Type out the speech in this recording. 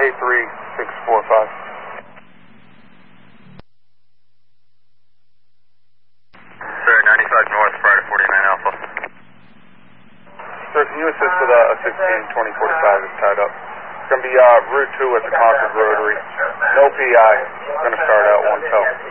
83645. Sir, 95 North, prior to 49 Alpha. Sir, can you assist with a 16-2045 is tied up? It's going to be Route 2 at the Concord Rotary. No PI. It's going to start out 1 tow.